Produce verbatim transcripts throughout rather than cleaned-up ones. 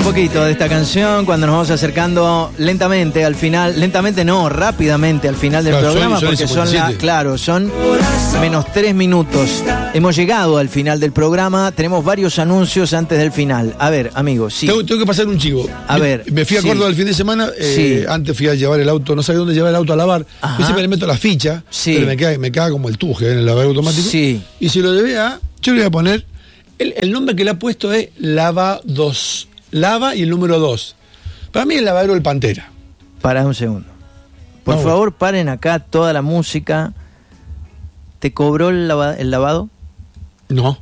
poquito de esta canción cuando nos vamos acercando lentamente al final, lentamente no, rápidamente al final del claro, programa, son, porque son, la, claro, son menos tres minutos. Hemos llegado al final del programa, tenemos varios anuncios antes del final. A ver, amigos, sí. Tengo, tengo que pasar un chivo. A ver. Me fui a sí. Córdoba el fin de semana, eh, sí. antes fui a llevar el auto, no sabía dónde llevar el auto a lavar. Yo siempre le meto la ficha, sí. pero me queda, me queda como el tuje en el lavadero automático. Sí. Y si lo llevé a, yo le voy a poner, el, el nombre que le ha puesto es Lava dos. Lava y el número dos. Para mí el lavadero del Pantera. Para un segundo. Por Vamos. favor, paren acá toda la música. ¿Te cobró el, lava, el lavado? No.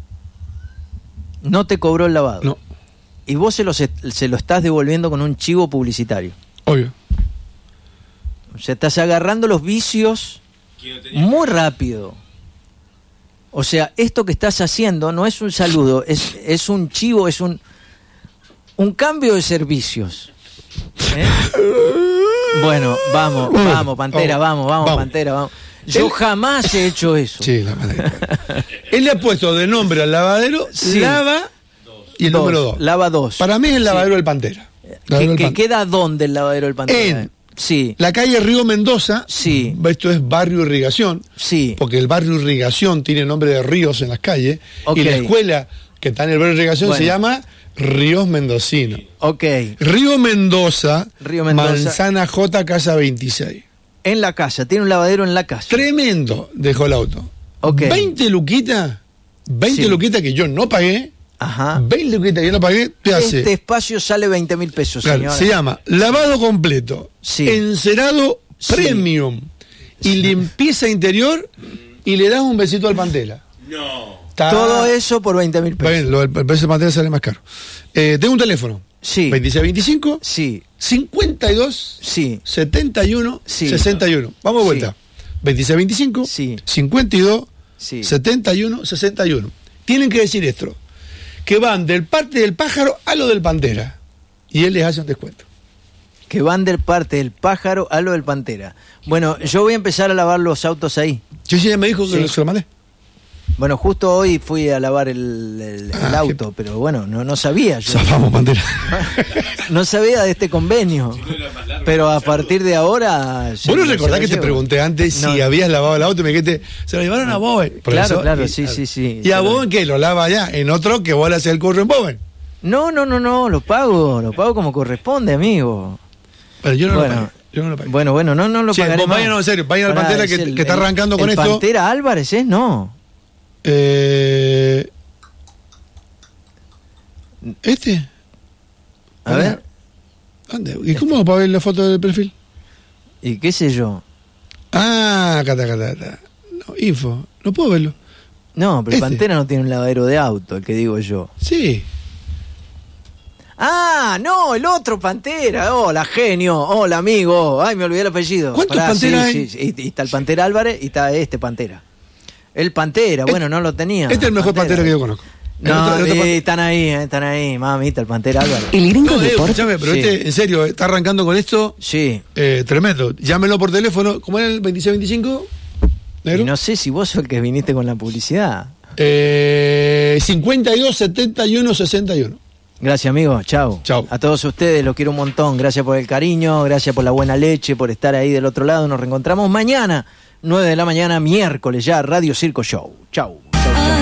¿No te cobró el lavado? No. ¿Y vos se lo, se, se lo estás devolviendo con un chivo publicitario? Obvio. O sea, estás agarrando los vicios muy rápido. O sea, esto que estás haciendo no es un saludo, es, es un chivo, es un... Un cambio de servicios. ¿Eh? Bueno, vamos, vamos, Pantera, vamos, vamos, vamos. Pantera, vamos. Yo Él... jamás he hecho eso. Sí, la madre. Él le ha puesto de nombre al lavadero sí. Lava y el dos. número dos. Lava dos. Para mí es el lavadero sí. del Pantera. ¿Que, del que Pantera. ¿Queda dónde el lavadero del Pantera? En sí. la calle Río Mendoza. Sí. Esto es Barrio Irrigación. Sí. Porque el Barrio Irrigación tiene nombre de ríos en las calles. Okay. Y la escuela que está en el Barrio Irrigación bueno. se llama Ríos Mendocinos. Ok. Río Mendoza, Río Mendoza. Manzana J, casa veintiséis. En la casa, tiene un lavadero en la casa. Tremendo, dejó el auto. Ok. veinte luquitas, veinte sí. luquitas que yo no pagué. Ajá. veinte luquitas que yo no pagué, ¿qué este hace? Este espacio sale veinte mil pesos, claro, señora. Se llama lavado completo, sí. encerado sí. premium y sí. limpieza interior y le das un besito al Pantera. No. Está... Todo eso por veinte mil pesos. Bien, lo, el precio de Pantera sale más caro. Eh, tengo un teléfono. Sí. veintiséis veinticinco. Sí. cincuenta y dos. Sí. setenta y uno. Sí. sesenta y uno. Vamos de vuelta. Sí. veintiséis veinticinco. Sí. cincuenta y dos. Sí. setenta y uno. sesenta y uno. Tienen que decir esto. Que van del parte del pájaro a lo del Pantera. Y él les hace un descuento. Que van del parte del pájaro a lo del Pantera. Bueno, yo voy a empezar a lavar los autos ahí. Yo ya me dijo que sí. se lo mandé. Bueno, justo hoy fui a lavar el, el, ah, el auto, qué... pero bueno, no, no sabía yo. Zafamos, Pantera. No sabía de este convenio. Pero a partir de ahora... ¿Vos no recordás que llevo? Te pregunté antes no. si habías lavado el auto y me dijiste, se lo llevaron a Bowen? Claro, eso, claro, y, sí, sí, sí. ¿Y a Bowen qué? ¿Lo lava allá? ¿En otro que vos le haces el curro en Bowen? No, no, no, no, lo pago, lo pago como corresponde, amigo. Pero yo no bueno, lo pagué. Yo no lo pagué. Bueno, bueno, no, no lo sí, pagaré más. Vayan, no, en serio, vayan al Pantera que, el, que está arrancando el, con el esto. ¿Pantera Álvarez es? No. Eh, ¿Este? A ver. ¿Dónde? ¿Y cómo este. para ver la foto del perfil? ¿Y qué sé yo? Ah, acá está, acá está. No, info. No puedo verlo. No, pero este. Pantera no tiene un lavadero de auto, el que digo yo. Sí. Ah, no, el otro Pantera. Hola, genio. Hola, amigo. Ay, me olvidé el apellido. ¿Cuántos Pará, Pantera sí, hay? Sí, sí. Y, y está el Pantera Álvarez y está este Pantera. El Pantera, bueno, no lo tenía. Este es el mejor Pantera, Pantera que yo conozco. No, otro, otro eh, están ahí, eh, están ahí, mamita, el Pantera Álvarez. El gringo no, de eh, escúchame, pero sí. este, en serio, está arrancando con esto. Sí. Eh, tremendo. Llámelo por teléfono. ¿Cómo era el veintiséis veinticinco? Y no sé si vos sos el que viniste con la publicidad. Eh, cincuenta y dos, setenta y uno, sesenta y uno. Gracias, amigo. Chau. Chau. A todos ustedes los quiero un montón. Gracias por el cariño, gracias por la buena leche, por estar ahí del otro lado. Nos reencontramos mañana, nueve de la mañana, miércoles ya, Radio Circo Show. Chau.